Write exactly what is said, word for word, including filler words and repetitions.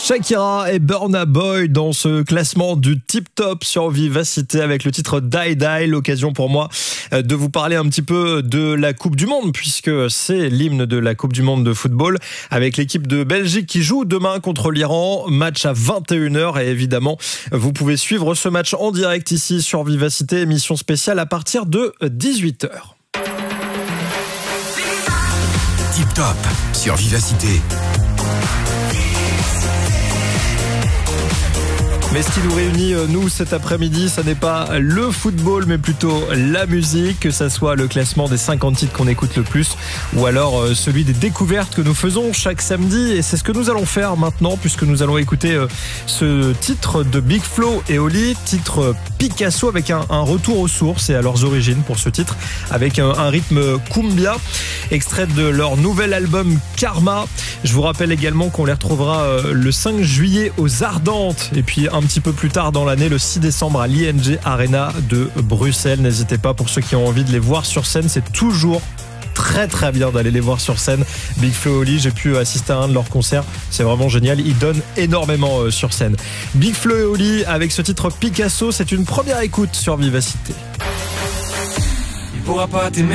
Shakira et Burna Boy dans ce classement du Tip Top sur Vivacité avec le titre Die Die. L'occasion pour moi de vous parler un petit peu de la Coupe du Monde puisque c'est l'hymne de la Coupe du Monde de football avec l'équipe de Belgique qui joue demain contre l'Iran. Match à vingt et une heures et évidemment vous pouvez suivre ce match en direct ici sur Vivacité, émission spéciale à partir de dix-huit heures. Tip Top sur Vivacité. Mais ce qui nous réunit, nous, cet après-midi, ça n'est pas le football, mais plutôt la musique, que ça soit le classement des cinquante titres qu'on écoute le plus, ou alors celui des découvertes que nous faisons chaque samedi. Et c'est ce que nous allons faire maintenant, puisque nous allons écouter ce titre de Big Flo et Oli, titre Picasso, avec un, un retour aux sources et à leurs origines pour ce titre, avec un, un rythme cumbia, extrait de leur nouvel album Karma. Je vous rappelle également qu'on les retrouvera le cinq juillet aux Ardentes, et puis un petit peu plus tard dans l'année, le six décembre à l'I N G Arena de Bruxelles. N'hésitez pas, pour ceux qui ont envie de les voir sur scène, c'est toujours très très bien d'aller les voir sur scène. Big Flo et Oli, j'ai pu assister à un de leurs concerts, c'est vraiment génial, ils donnent énormément euh, sur scène. Big Flo et Oli avec ce titre Picasso, c'est une première écoute sur Vivacité. Il pourra pas t'aimer